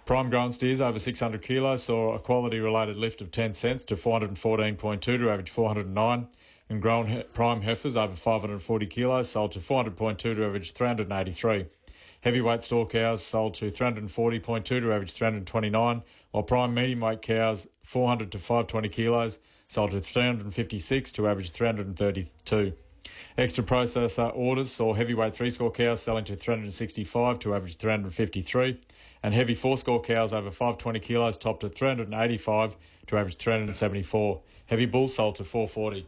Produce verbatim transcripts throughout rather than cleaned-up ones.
Prime grown steers over six hundred kilos saw a quality-related lift of ten cents to four hundred fourteen point two to average four hundred nine, and grown he- prime heifers over five hundred forty kilos sold to four hundred point two to average three hundred eighty-three. Heavyweight store cows sold to three hundred forty point two to average three hundred twenty-nine, while prime medium weight cows four hundred to five hundred twenty kilos sold to three hundred fifty-six to average three hundred thirty-two. Extra processor orders saw heavyweight three-score cows selling to three hundred sixty-five to average three hundred fifty-three, and heavy four-score cows over five hundred twenty kilos topped at three hundred eighty-five to average three hundred seventy-four. Heavy bulls sold to four hundred forty.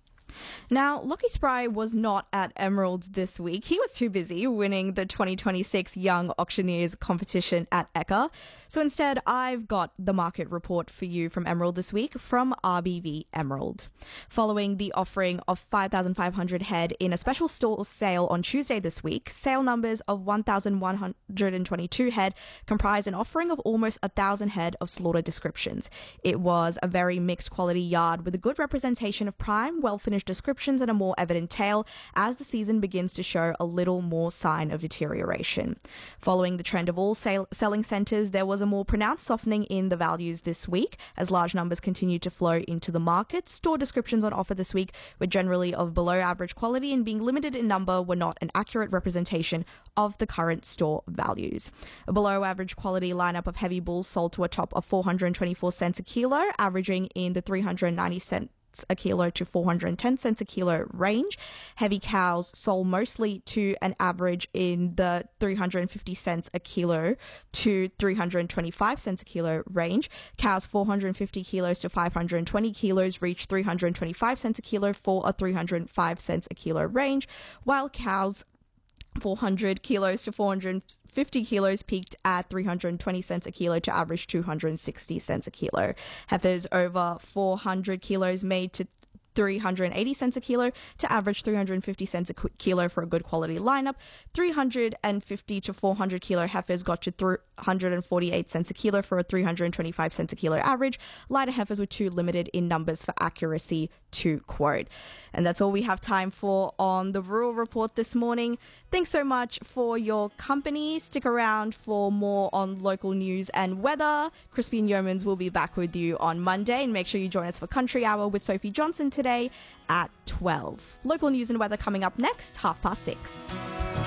Now, Lockie Spry was not at Emeralds this week. He was too busy winning the twenty twenty-six Young Auctioneers competition at E C A. So instead, I've got the market report for you from Emerald this week from R B V Emerald. Following the offering of five thousand five hundred head in a special store sale on Tuesday this week, sale numbers of one thousand one hundred twenty-two head comprised an offering of almost one thousand head of slaughter descriptions. It was a very mixed quality yard with a good representation of prime, well-finished descriptions and a more evident tail as the season begins to show a little more sign of deterioration. Following the trend of all sale- selling centres, there was a more pronounced softening in the values this week as large numbers continued to flow into the market. Store descriptions on offer this week were generally of below average quality and being limited in number were not an accurate representation of the current store values. A below average quality lineup of heavy bulls sold to a top of four hundred twenty-four cents a kilo, averaging in the three hundred ninety cents a kilo to four hundred ten cents a kilo range. Heavy cows sold mostly to an average in the three hundred fifty cents a kilo to three hundred twenty-five cents a kilo range. Cows four hundred fifty kilos to five hundred twenty kilos reached three hundred twenty-five cents a kilo for a three hundred five cents a kilo range, while cows four hundred kilos to four hundred fifty kilos peaked at three hundred twenty cents a kilo to average two hundred sixty cents a kilo. Heifers over four hundred kilos made to three hundred eighty cents a kilo to average three hundred fifty cents a kilo for a good quality lineup. three hundred fifty to four hundred kilo heifers got to three hundred forty-eight cents a kilo for a three hundred twenty-five cents a kilo average. Lighter heifers were too limited in numbers for accuracy to quote. And that's all we have time for on the Rural Report this morning. Thanks so much for your company. Stick around for more on local news and weather. Crispy and Yeomans will be back with you on Monday, and make sure you join us for Country Hour with Sophie Johnson today at twelve. Local news and weather coming up next, half past six.